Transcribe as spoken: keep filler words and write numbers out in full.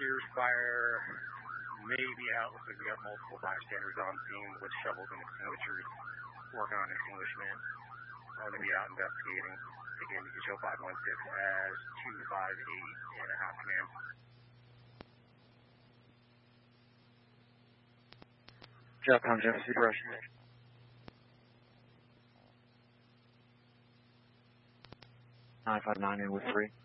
Here's fire. Maybe out. Looks like we got multiple bystanders on scene with shovels and extinguishers working on extinguishment. I'm going to be out investigating. Again, you can show five one six as two five eight and a half command. Japan Genesee Russian. nine five nine in with three.